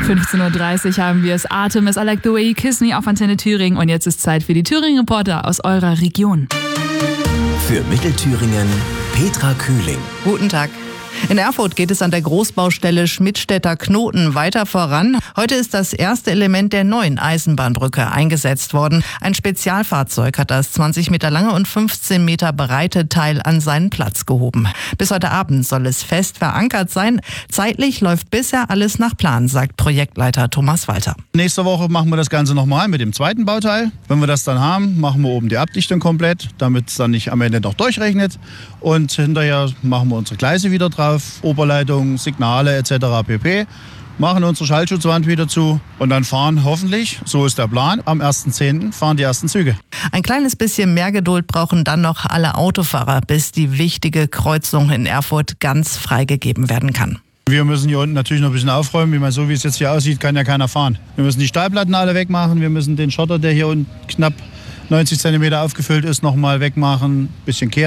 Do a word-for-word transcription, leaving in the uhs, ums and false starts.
fünfzehn Uhr dreißig haben wir es. Atem ist I Like the Way You Kiss Me auf Antenne Thüringen. Und jetzt ist Zeit für die Thüringen-Reporter aus eurer Region. Für Mittelthüringen Petra Kühling. Guten Tag. In Erfurt geht es an der Großbaustelle Schmidtstädter-Knoten weiter voran. Heute ist das erste Element der neuen Eisenbahnbrücke eingesetzt worden. Ein Spezialfahrzeug hat das zwanzig Meter lange und fünfzehn Meter breite Teil an seinen Platz gehoben. Bis heute Abend soll es fest verankert sein. Zeitlich läuft bisher alles nach Plan, sagt Projektleiter Thomas Walter. Nächste Woche machen wir das Ganze nochmal mit dem zweiten Bauteil. Wenn wir das dann haben, machen wir oben die Abdichtung komplett, damit es dann nicht am Ende noch durchrechnet. Und hinterher machen wir unsere Gleise wieder drauf. Oberleitungen, Signale et cetera pp. Machen unsere Schallschutzwand wieder zu und dann fahren hoffentlich, so ist der Plan, am ersten zehnten fahren die ersten Züge. Ein kleines bisschen mehr Geduld brauchen dann noch alle Autofahrer, bis die wichtige Kreuzung in Erfurt ganz freigegeben werden kann. Wir müssen hier unten natürlich noch ein bisschen aufräumen. Ich meine, so wie es jetzt hier aussieht, kann ja keiner fahren. Wir müssen die Stahlplatten alle wegmachen, wir müssen den Schotter, der hier unten knapp neunzig Zentimeter aufgefüllt ist, noch mal wegmachen, ein bisschen kehren.